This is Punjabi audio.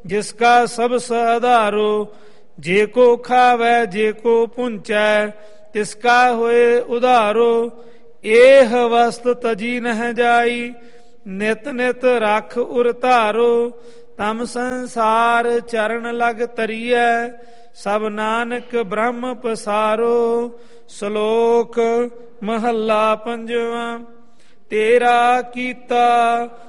ਜਿਸ ਕਾ ਸਭ ਆਧਾਰੋ। ਜੇ ਕੋ ਖਾਵੈ ਜੇ ਕੋ ਪੁੰਚੈ ਤਿਸ ਕਾ ਹੋਏ ਉਧਾਰੋ। ਏਹ ਵਸਤ ਤਜੀ ਨਹਿ ਜਾਈ ਨਿਤ ਨਿਤ ਰਖ ਉਰ ਧਾਰੋ। ਤਮ ਸੰਸਾਰ ਚਰਨ ਲਗ ਤਰੀਐ ਸਭ ਨਾਨਕ ਬ੍ਰਹਮ ਪਸਾਰੋ। ਸ਼ਲੋਕ ਮਹੱਲਾ ਪੰਜਵਾਂ। ਤੇਰਾ ਕੀਤਾ